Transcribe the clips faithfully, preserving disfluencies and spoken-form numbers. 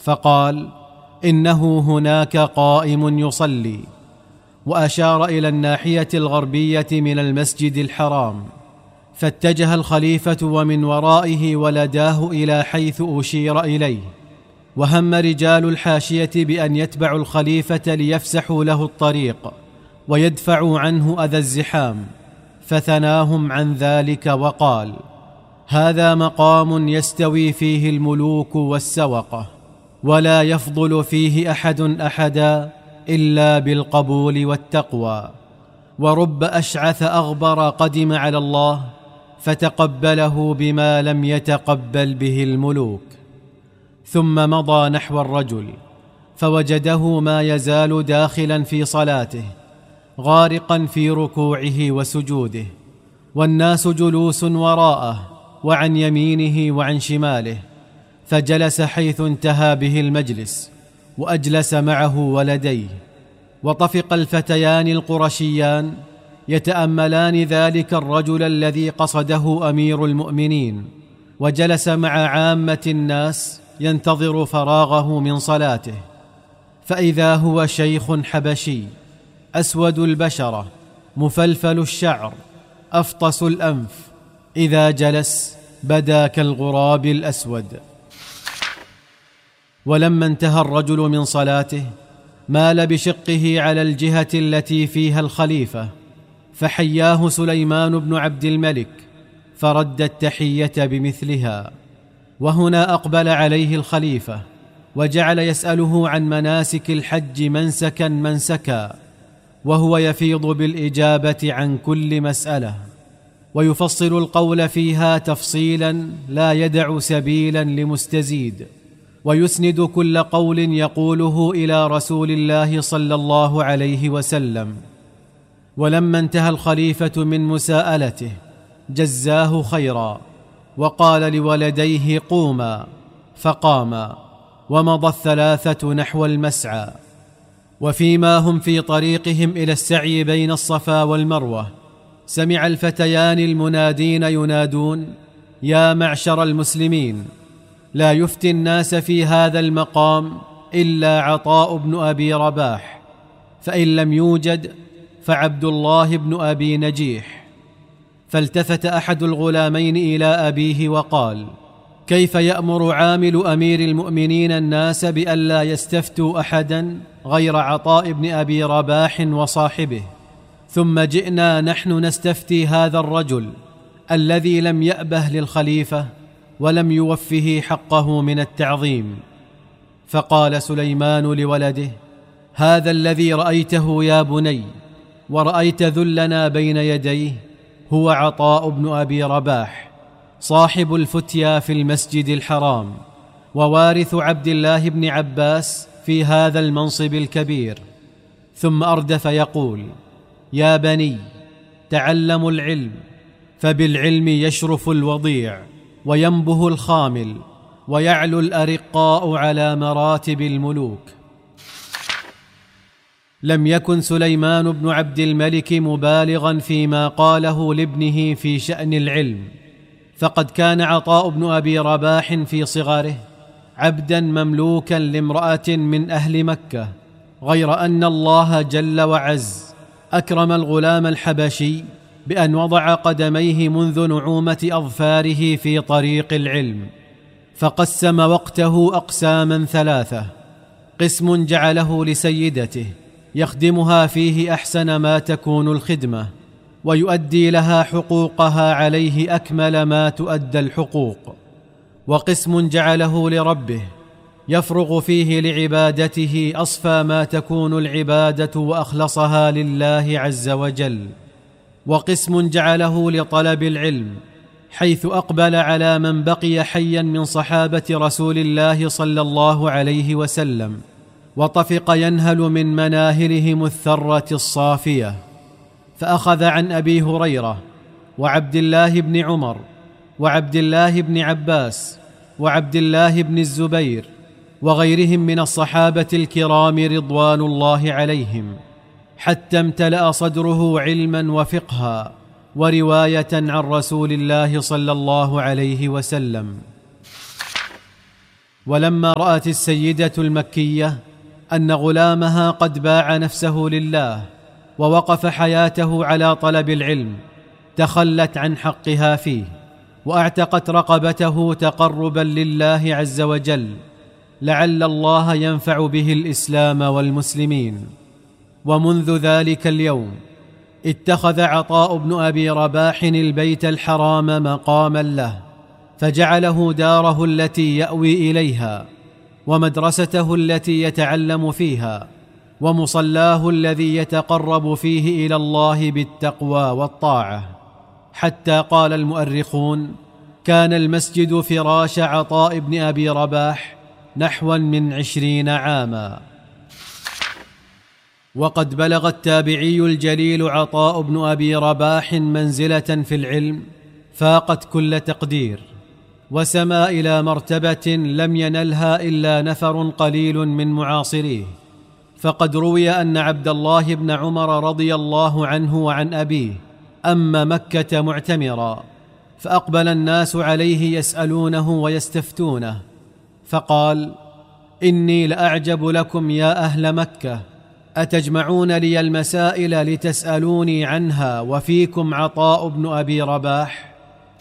فقال: إنه هناك قائم يصلي. وأشار إلى الناحية الغربية من المسجد الحرام، فاتجه الخليفة ومن ورائه ولداه إلى حيث أشير إليه، وهم رجال الحاشية بأن يتبعوا الخليفة ليفسحوا له الطريق ويدفعوا عنه أذى الزحام، فثناهم عن ذلك وقال: هذا مقام يستوي فيه الملوك والسوقة، ولا يفضل فيه أحد أحدا إلا بالقبول والتقوى. ورب أشعث أغبر قدم على الله فتقبله بما لم يتقبل به الملوك. ثم مضى نحو الرجل فوجده ما يزال داخلا في صلاته، غارقا في ركوعه وسجوده، والناس جلوس وراءه وعن يمينه وعن شماله، فجلس حيث انتهى به المجلس وأجلس معه ولديه. وطفق الفتيان القرشيان يتأملان ذلك الرجل الذي قصده أمير المؤمنين، وجلس مع عامة الناس ينتظر فراغه من صلاته، فإذا هو شيخ حبشي أسود البشرة مفلفل الشعر أفطس الأنف، إذا جلس بدا كالغراب الأسود. ولما انتهى الرجل من صلاته مال بشقه على الجهة التي فيها الخليفة، فحياه سليمان بن عبد الملك فرد التحية بمثلها. وهنا أقبل عليه الخليفة وجعل يسأله عن مناسك الحج منسكا منسكا، وهو يفيض بالإجابة عن كل مسألة، ويفصل القول فيها تفصيلا لا يدع سبيلا لمستزيد، ويسند كل قول يقوله إلى رسول الله صلى الله عليه وسلم. ولما انتهى الخليفة من مساءلته جزاه خيرا، وقال لولديه: قوما، فقاما، ومضى الثلاثة نحو المسعى. وفيما هم في طريقهم إلى السعي بين الصفا والمروة سمع الفتيان المنادين ينادون: يا معشر المسلمين، لا يفتي الناس في هذا المقام إلا عطاء بن أبي رباح، فإن لم يوجد فعبد الله بن أبي نجيح. فالتفت أحد الغلامين إلى أبيه وقال: كيف يأمر عامل أمير المؤمنين الناس بألا يستفتوا أحدا غير عطاء بن أبي رباح وصاحبه؟ ثم جئنا نحن نستفتي هذا الرجل الذي لم يأبه للخليفة ولم يوفه حقه من التعظيم. فقال سليمان لولده: هذا الذي رأيته يا بني ورأيت ذلنا بين يديه هو عطاء بن أبي رباح، صاحب الفتيا في المسجد الحرام، ووارث عبد الله بن عباس في هذا المنصب الكبير. ثم أردف يقول: يا بني، تعلموا العلم، فبالعلم يشرف الوضيع وينبه الخامل ويعلو الأرقاء على مراتب الملوك. لم يكن سليمان بن عبد الملك مبالغا فيما قاله لابنه في شأن العلم، فقد كان عطاء بن أبي رباح في صغره عبدا مملوكا لامرأة من أهل مكة، غير أن الله جل وعز أكرم الغلام الحبشي بأن وضع قدميه منذ نعومة أظفاره في طريق العلم، فقسم وقته أقساما ثلاثة: قسم جعله لسيدته يخدمها فيه أحسن ما تكون الخدمة ويؤدي لها حقوقها عليه أكمل ما تؤدى الحقوق، وقسم جعله لربه يفرغ فيه لعبادته أصفى ما تكون العبادة وأخلصها لله عز وجل، وقسم جعله لطلب العلم، حيث أقبل على من بقي حيا من صحابة رسول الله صلى الله عليه وسلم، وطفق ينهل من مناهلهم الثرة الصافية. فأخذ عن أبي هريرة وعبد الله بن عمر وعبد الله بن عباس وعبد الله بن الزبير وغيرهم من الصحابة الكرام رضوان الله عليهم، حتى امتلأ صدره علما وفقها ورواية عن رسول الله صلى الله عليه وسلم. ولما رأت السيدة المكية أن غلامها قد باع نفسه لله ووقف حياته على طلب العلم، تخلت عن حقها فيه واعتقت رقبته تقربا لله عز وجل، لعل الله ينفع به الإسلام والمسلمين. ومنذ ذلك اليوم اتخذ عطاء بن أبي رباح البيت الحرام مقاما له، فجعله داره التي يأوي إليها، ومدرسته التي يتعلم فيها، ومصلاه الذي يتقرب فيه إلى الله بالتقوى والطاعة. حتى قال المؤرخون: كان المسجد فراش عطاء بن أبي رباح نحوا من عشرين عاما. وقد بلغ التابعي الجليل عطاء بن أبي رباح منزلة في العلم فاقت كل تقدير، وسما إلى مرتبة لم ينلها إلا نفر قليل من معاصريه. فقد روي أن عبد الله بن عمر رضي الله عنه وعن أبيه أم مكة معتمرا، فأقبل الناس عليه يسألونه ويستفتونه، فقال: إني لأعجب لكم يا أهل مكة، أتجمعون لي المسائل لتسألوني عنها وفيكم عطاء بن أبي رباح؟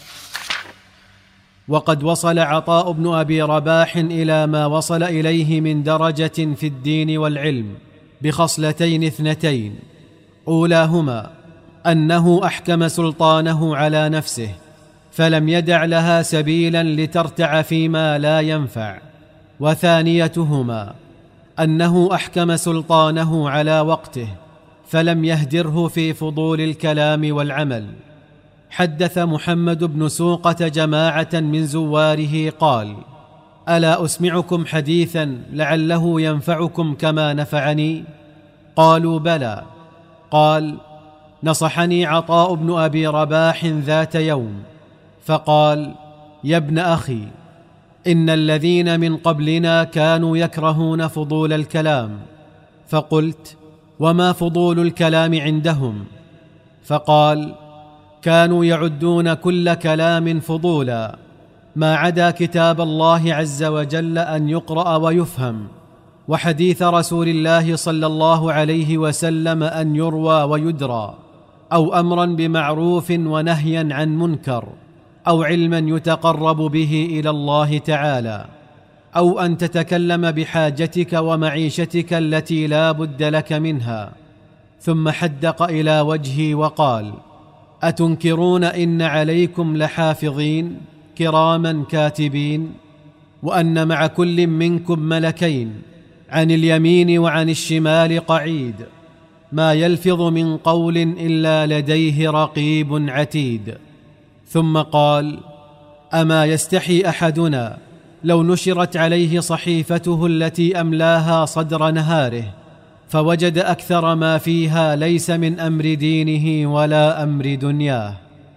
وقد وصل عطاء بن أبي رباح إلى ما وصل إليه من درجة في الدين والعلم بخصلتين اثنتين: أولاهما أنه أحكم سلطانه على نفسه، فلم يدع لها سبيلا لترتع فيما لا ينفع، وثانيتهما أنه أحكم سلطانه على وقته، فلم يهدره في فضول الكلام والعمل. حدث محمد بن سوقة جماعة من زواره قال: ألا أسمعكم حديثا لعله ينفعكم كما نفعني؟ قالوا: بلى. قال: نصحني عطاء بن أبي رباح ذات يوم فقال: يا ابن أخي، إن الذين من قبلنا كانوا يكرهون فضول الكلام. فقلت: وما فضول الكلام عندهم؟ فقال: كانوا يعدون كل كلام فضولا ما عدا كتاب الله عز وجل أن يقرأ ويفهم، وحديث رسول الله صلى الله عليه وسلم أن يروى ويدرى، أو أمرا بمعروف ونهيا عن منكر، أو علما يتقرب به إلى الله تعالى، أو أن تتكلم بحاجتك ومعيشتك التي لا بد لك منها. ثم حدق إلى وجهي وقال: أتنكرون إن عليكم لحافظين كراما كاتبين، وأن مع كل منكم ملكين عن اليمين وعن الشمال قعيد، ما يلفظ من قول إلا لديه رقيب عتيد. ثم قال: أما يستحي أحدنا لو نشرت عليه صحيفته التي أملاها صدر نهاره فوجد أكثر ما فيها ليس من أمر دينه ولا أمر دنياه؟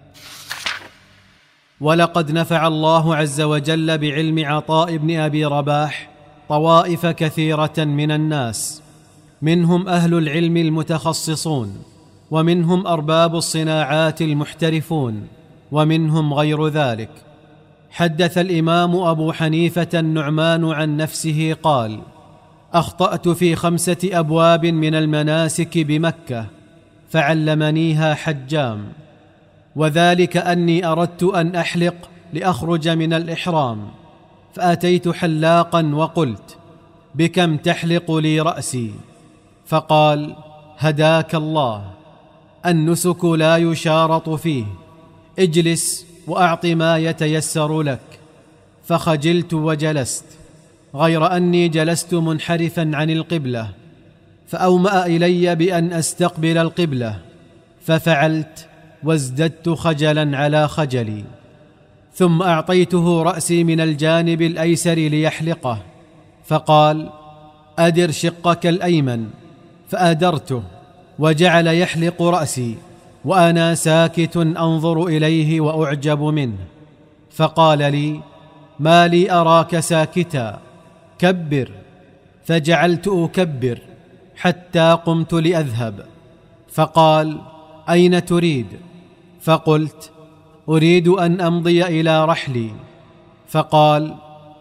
ولقد نفع الله عز وجل بعلم عطاء بن أبي رباح طوائف كثيرة من الناس، منهم أهل العلم المتخصصون، ومنهم أرباب الصناعات المحترفون، ومنهم غير ذلك. حدث الإمام أبو حنيفة النعمان عن نفسه قال: أخطأت في خمسة أبواب من المناسك بمكة فعلمنيها حجام، وذلك أني أردت أن أحلق لأخرج من الإحرام، فأتيت حلاقا وقلت: بكم تحلق لي رأسي؟ فقال: هداك الله، النسك لا يشارط فيه، اجلس وأعط ما يتيسر لك. فخجلت وجلست، غير أني جلست منحرفا عن القبلة، فأومأ إلي بأن أستقبل القبلة، ففعلت وازددت خجلا على خجلي. ثم أعطيته رأسي من الجانب الأيسر ليحلقه، فقال: أدر شقك الأيمن، فأدرته وجعل يحلق رأسي وأنا ساكت أنظر إليه وأعجب منه. فقال لي: ما لي أراك ساكتا، كبر. فجعلت أكبر حتى قمت لأذهب، فقال: أين تريد؟ فقلت: أريد أن أمضي إلى رحلي. فقال: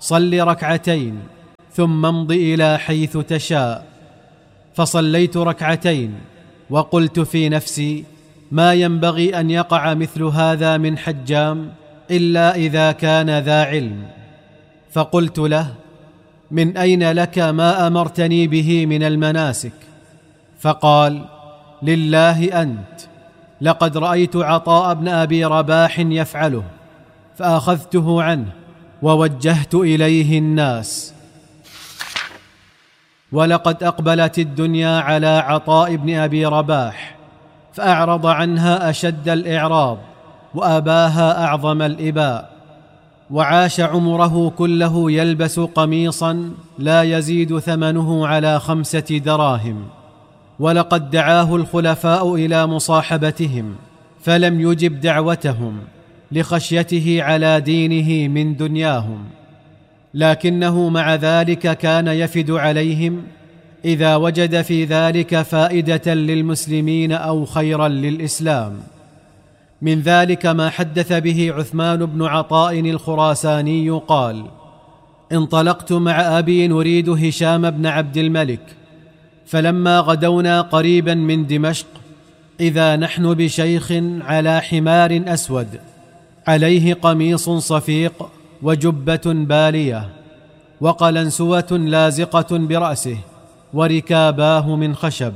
صل ركعتين ثم امض إلى حيث تشاء. فصليت ركعتين وقلت في نفسي: ما ينبغي أن يقع مثل هذا من حجام إلا إذا كان ذا علم. فقلت له: من أين لك ما أمرتني به من المناسك؟ فقال: لله أنت، لقد رأيت عطاء بن أبي رباح يفعله فأخذته عنه ووجهت إليه الناس. ولقد أقبلت الدنيا على عطاء بن أبي رباح فأعرض عنها أشد الإعراض وأباها أعظم الإباء، وعاش عمره كله يلبس قميصا لا يزيد ثمنه على خمسة دراهم. ولقد دعاه الخلفاء إلى مصاحبتهم فلم يجب دعوتهم لخشيته على دينه من دنياهم، لكنه مع ذلك كان يفد عليهم إذا وجد في ذلك فائدة للمسلمين أو خيرا للإسلام. من ذلك ما حدث به عثمان بن عطاء الخراساني قال: انطلقت مع أبي نريد هشام بن عبد الملك، فلما غدونا قريبا من دمشق إذا نحن بشيخ على حمار أسود عليه قميص صفيق وجبة بالية وقلنسوة لازقة برأسه وركاباه من خشب.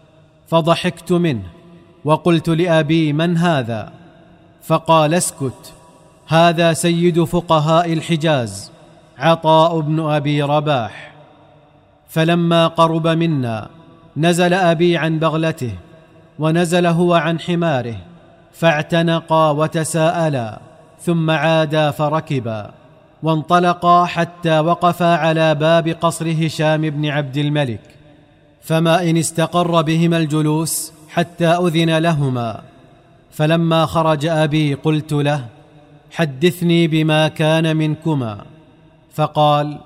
فضحكت منه وقلت لأبي: من هذا؟ فقال: اسكت، هذا سيد فقهاء الحجاز عطاء بن أبي رباح. فلما قرب منا نزل أبي عن بغلته ونزل هو عن حماره فاعتنقا وتساءلا، ثم عادا فركبا وانطلقا حتى وقفا على باب قصر هشام بن عبد الملك، فما إن استقر بهما الجلوس حتى أذن لهما. فلما خرج أبي قلت له: حدثني بما كان منكما. فقال: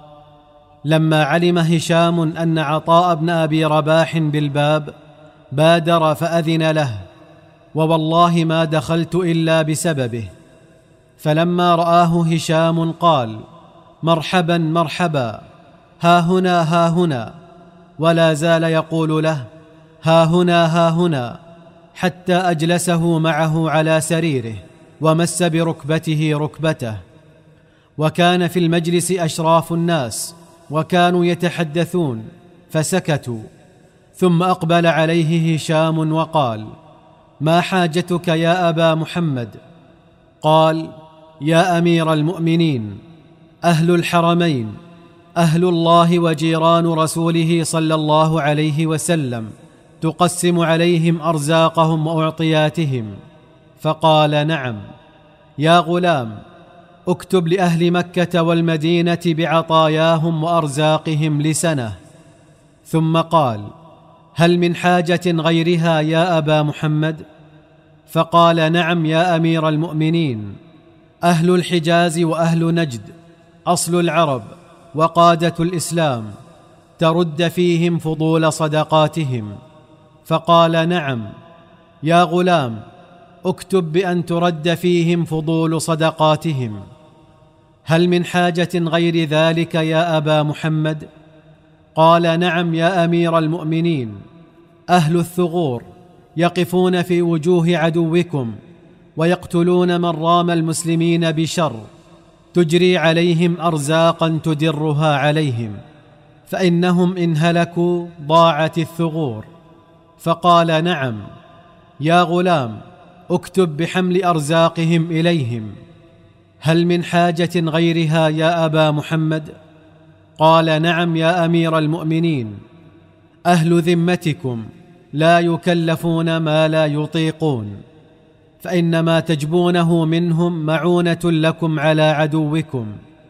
لما علم هشام أن عطاء بن أبي رباح بالباب بادر فأذن له، ووالله ما دخلت إلا بسببه. فلما رآه هشام قال: مرحبا مرحبا، ها هنا ها هنا، ولا زال يقول له: ها هنا ها هنا، حتى أجلسه معه على سريره ومس بركبته ركبته. وكان في المجلس أشراف الناس وكانوا يتحدثون فسكتوا، ثم أقبل عليه هشام وقال: ما حاجتك يا أبا محمد؟ قال: يا أمير المؤمنين، أهل الحرمين أهل الله وجيران رسوله صلى الله عليه وسلم تقسم عليهم أرزاقهم وأعطياتهم. فقال: نعم. يا غلام، اكتب لأهل مكة والمدينة بعطاياهم وأرزاقهم لسنة. ثم قال: هل من حاجة غيرها يا أبا محمد؟ فقال: نعم يا أمير المؤمنين، أهل الحجاز وأهل نجد أصل العرب وقادة الإسلام ترد فيهم فضول صدقاتهم. فقال: نعم. يا غلام، اكتب بأن ترد فيهم فضول صدقاتهم. هل من حاجة غير ذلك يا أبا محمد؟ قال: نعم يا أمير المؤمنين، أهل الثغور يقفون في وجوه عدوكم ويقتلون من رام المسلمين بشر، تجري عليهم أرزاقا تدرها عليهم، فإنهم إن هلكوا ضاعت الثغور. فقال: نعم. يا غلام، اكتب بحمل أرزاقهم إليهم. هل من حاجة غيرها يا أبا محمد؟ قال: نعم يا أمير المؤمنين، أهل ذمتكم لا يكلفون ما لا يطيقون، فإنما تجبونه منهم معونة لكم على عدوكم.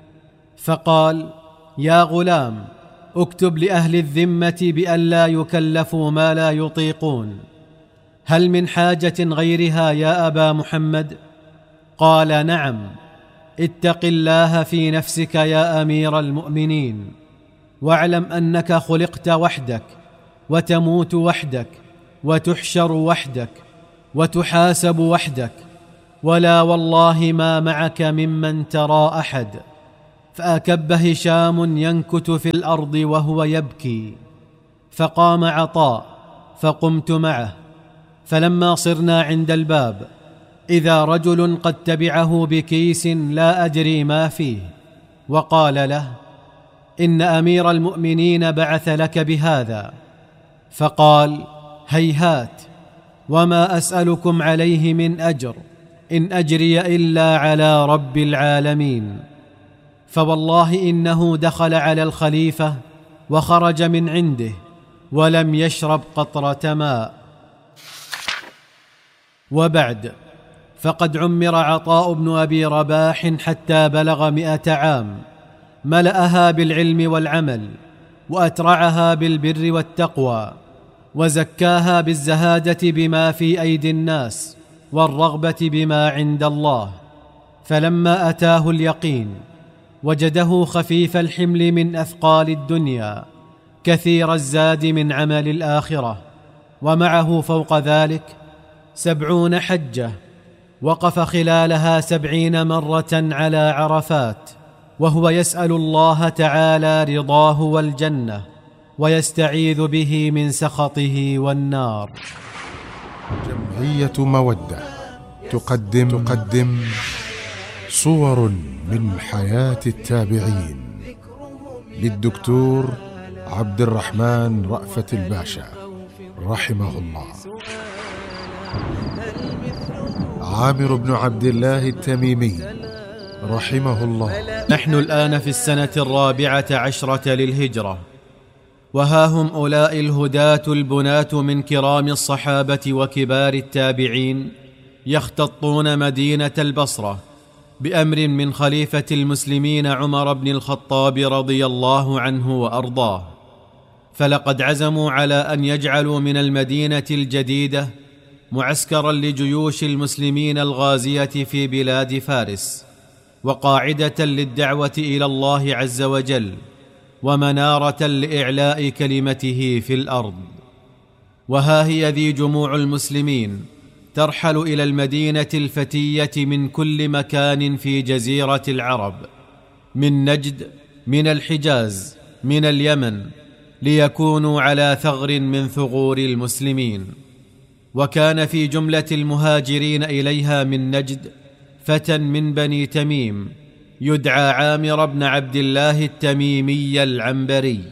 فقال: يا غلام، اكتب لأهل الذمة بأن لا يكلفوا ما لا يطيقون. هل من حاجة غيرها يا أبا محمد؟ قال: نعم. اتق الله في نفسك يا أمير المؤمنين، واعلم أنك خلقت وحدك وتموت وحدك وتحشر وحدك وتحاسب وحدك، ولا والله ما معك ممن ترى أحد. فأكب هشام ينكت في الأرض وهو يبكي، فقام عطاء فقمت معه، فلما صرنا عند الباب إذا رجل قد تبعه بكيس لا أدري ما فيه، وقال له: إن أمير المؤمنين بعث لك بهذا. فقال: هيهات، وما أسألكم عليه من أجر، إن أجري إلا على رب العالمين. فوالله إنه دخل على الخليفة وخرج من عنده ولم يشرب قطرة ماء. وبعد، فقد عمر عطاء بن أبي رباح حتى بلغ مئة عام، ملأها بالعلم والعمل، وأترعها بالبر والتقوى، وزكاها بالزهادة بما في أيدي الناس والرغبة بما عند الله. فلما أتاه اليقين وجده خفيف الحمل من أثقال الدنيا، كثير الزاد من عمل الآخرة، ومعه فوق ذلك سبعون حجة، وقف خلالها سبعين مرة على عرفات، وهو يسأل الله تعالى رضاه والجنة، ويستعيذ به من سخطه والنار. جمعية مودة تقدم تقدم صور من حياة التابعين للدكتور عبد الرحمن رأفت الباشا رحمه الله. عامر بن عبد الله التميمي رحمه الله. نحن الآن في السنة الرابعة عشرة للهجرة، وها هم أولئك الهداة البناة من كرام الصحابة وكبار التابعين يختطون مدينة البصرة بأمر من خليفة المسلمين عمر بن الخطاب رضي الله عنه وأرضاه. فلقد عزموا على أن يجعلوا من المدينة الجديدة معسكرا لجيوش المسلمين الغازية في بلاد فارس، وقاعدة للدعوة إلى الله عز وجل، ومنارة لإعلاء كلمته في الأرض. وها هي ذي جموع المسلمين ترحل إلى المدينة الفتية من كل مكان في جزيرة العرب، من نجد، من الحجاز، من اليمن، ليكونوا على ثغر من ثغور المسلمين. وكان في جملة المهاجرين إليها من نجد فتى من بني تميم يدعى عامر بن عبد الله التميمي العنبري.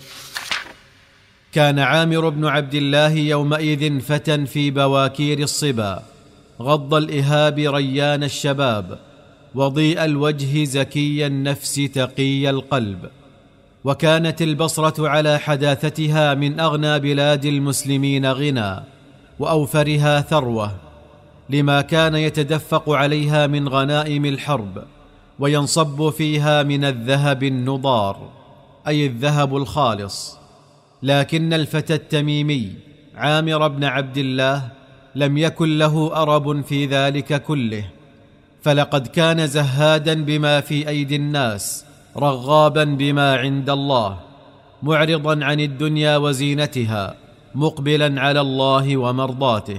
كان عامر بن عبد الله يومئذ فتى في بواكير الصبا، غض الإهاب ريان الشباب، وضيء الوجه زكي النفس تقي القلب. وكانت البصرة على حداثتها من أغنى بلاد المسلمين غنى وأوفرها ثروة، لما كان يتدفق عليها من غنائم الحرب، وينصب فيها من الذهب النضار، أي الذهب الخالص. لكن الفتى التميمي عامر بن عبد الله لم يكن له أرب في ذلك كله، فلقد كان زهادا بما في أيدي الناس، رغابا بما عند الله، معرضا عن الدنيا وزينتها، مقبلا على الله ومرضاته.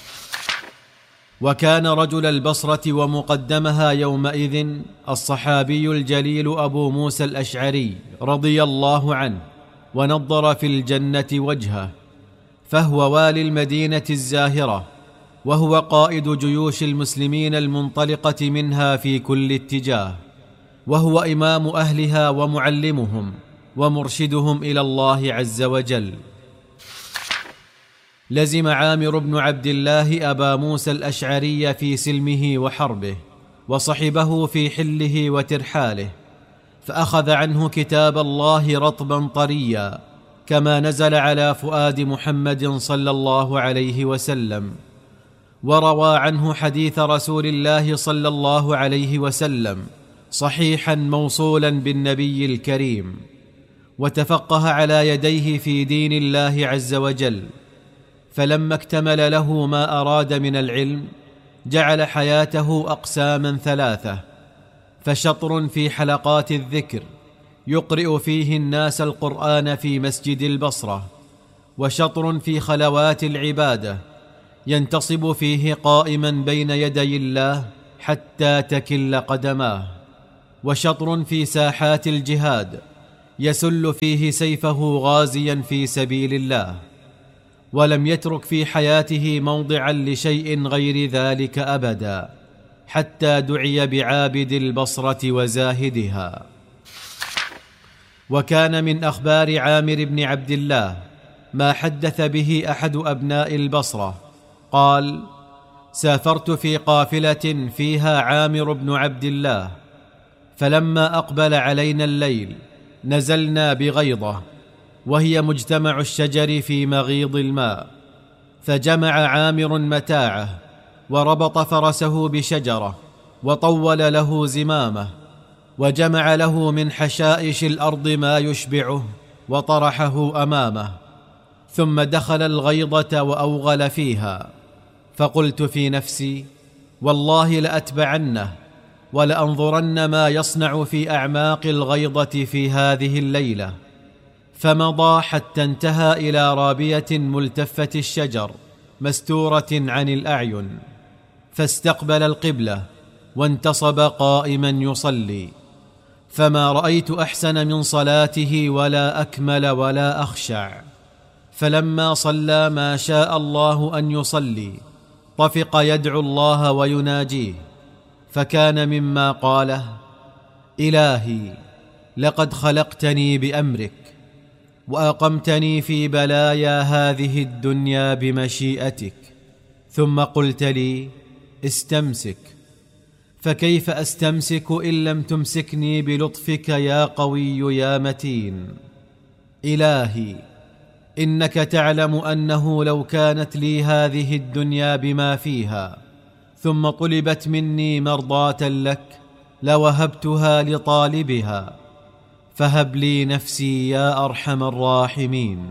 وكان رجل البصرة ومقدمها يومئذ الصحابي الجليل أبو موسى الأشعري رضي الله عنه، ونضر في الجنة وجهه، فهو والي المدينة الزاهرة، وهو قائد جيوش المسلمين المنطلقة منها في كل اتجاه، وهو إمام أهلها ومعلمهم ومرشدهم إلى الله عز وجل. لزم عامر بن عبد الله أبا موسى الأشعري في سلمه وحربه، وصحبه في حله وترحاله، فأخذ عنه كتاب الله رطبا طريا كما نزل على فؤاد محمد صلى الله عليه وسلم، وروى عنه حديث رسول الله صلى الله عليه وسلم صحيحا موصولا بالنبي الكريم، وتفقه على يديه في دين الله عز وجل. فلما اكتمل له ما أراد من العلم جعل حياته أقساما ثلاثة: فشطر في حلقات الذكر يقرئ فيه الناس القرآن في مسجد البصرة، وشطر في خلوات العبادة ينتصب فيه قائما بين يدي الله حتى تكل قدماه، وشطر في ساحات الجهاد يسل فيه سيفه غازيا في سبيل الله، ولم يترك في حياته موضعا لشيء غير ذلك أبدا، حتى دعي بعابد البصرة وزاهدها. وكان من أخبار عامر بن عبد الله ما حدث به أحد أبناء البصرة، قال: سافرت في قافلة فيها عامر بن عبد الله، فلما أقبل علينا الليل نزلنا بغيضة، وهي مجتمع الشجر في مغيض الماء، فجمع عامر متاعه وربط فرسه بشجرة وطول له زمامه، وجمع له من حشائش الأرض ما يشبعه وطرحه أمامه، ثم دخل الغيضة وأوغل فيها. فقلت في نفسي: والله لأتبعنه ولأنظرن ما يصنع في أعماق الغيضة في هذه الليلة. فمضى حتى انتهى إلى رابية ملتفة الشجر مستورة عن الأعين، فاستقبل القبلة وانتصب قائما يصلي، فما رأيت أحسن من صلاته ولا أكمل ولا أخشع. فلما صلى ما شاء الله أن يصلي طفق يدعو الله ويناجيه، فكان مما قاله: إلهي لقد خلقتني بأمرك، وأقمتني في بلايا هذه الدنيا بمشيئتك، ثم قلت لي: استمسك، فكيف أستمسك إن لم تمسكني بلطفك يا قوي يا متين؟ إلهي إنك تعلم أنه لو كانت لي هذه الدنيا بما فيها ثم طلبت مني مرضاة لك لوهبتها لطالبها، فهب لي نفسي يا أرحم الراحمين.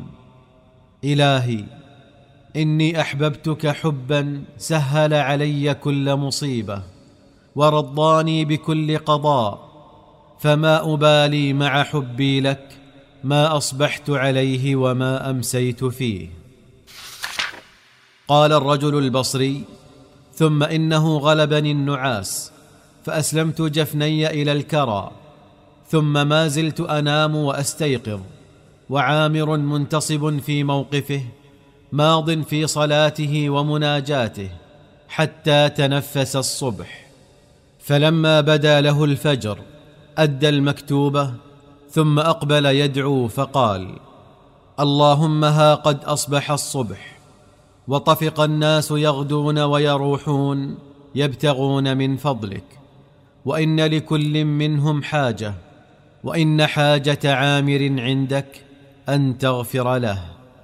إلهي إني أحببتك حبا سهل علي كل مصيبة ورضاني بكل قضاء، فما أبالي مع حبي لك ما أصبحت عليه وما أمسيت فيه. قال الرجل البصري: ثم إنه غلبني النعاس فأسلمت جفني إلى الكرى، ثم ما زلت أنام وأستيقظ وعامر منتصب في موقفه ماض في صلاته ومناجاته حتى تنفس الصبح. فلما بدا له الفجر أدى المكتوبة، ثم أقبل يدعو فقال: اللهم ها قد أصبح الصبح، وطفق الناس يغدون ويروحون يبتغون من فضلك، وإن لكل منهم حاجة، وإن حاجة عامر عندك أن تغفر له.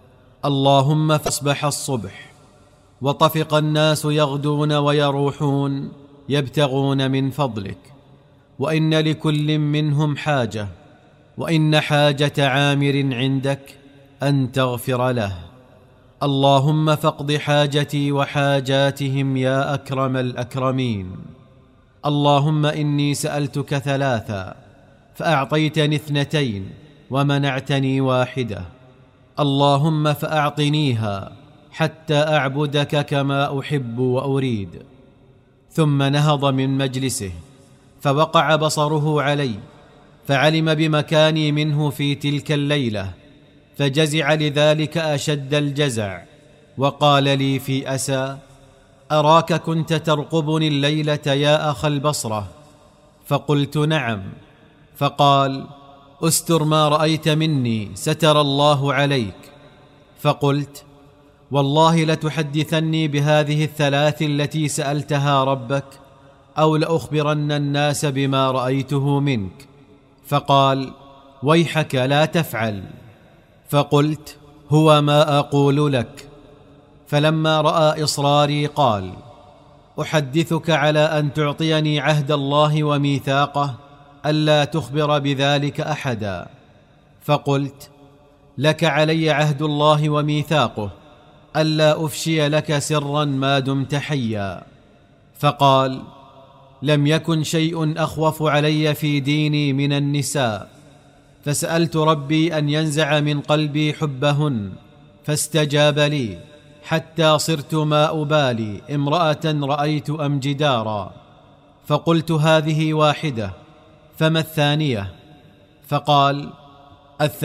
اللهم فاصبح الصبح، وطفق الناس يغدون ويروحون يبتغون من فضلك، وإن لكل منهم حاجة، وإن حاجة عامر عندك أن تغفر له. اللهم فاقض حاجتي وحاجاتهم يا أكرم الأكرمين. اللهم إني سألتك ثلاثا فأعطيتني اثنتين ومنعتني واحدة، اللهم فأعطنيها حتى أعبدك كما أحب وأريد. ثم نهض من مجلسه فوقع بصره علي، فعلم بمكاني منه في تلك الليلة، فجزع لذلك أشد الجزع، وقال لي في أسى: أراك كنت ترقبني الليلة يا أخ البصرة؟ فقلت: نعم. فقال: استر ما رأيت مني ستر الله عليك. فقلت: والله لتحدثني بهذه الثلاث التي سألتها ربك، أو لأخبرن الناس بما رأيته منك. فقال: ويحك لا تفعل. فقلت: هو ما أقول لك. فلما رأى إصراري قال: أحدثك على أن تعطيني عهد الله وميثاقه ألا تخبر بذلك أحدا. فقلت: لك علي عهد الله وميثاقه ألا أفشي لك سرا ما دمت حيا. فقال: لم يكن شيء أخوف علي في ديني من النساء، فسألت ربي أن ينزع من قلبي حبهن فاستجاب لي، حتى صرت ما أبالي امرأة رأيت أم جدارا. فقلت: هذه واحدة. فما الثانيه؟ فقال: الثانيه